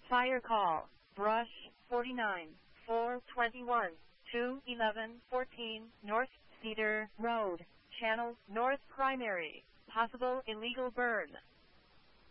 Fire call. Brush 49, 421, 211, 14, North Cedar Road, Channel, North Primary. Possible illegal burn.